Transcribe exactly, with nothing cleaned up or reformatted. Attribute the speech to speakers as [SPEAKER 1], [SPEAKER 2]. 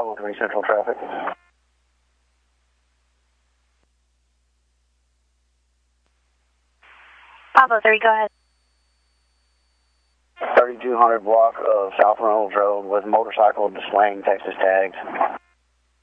[SPEAKER 1] Bravo three Central traffic.
[SPEAKER 2] Bravo three, go ahead.
[SPEAKER 1] thirty-two hundred block of South Reynolds Road with motorcycle displaying Texas tags.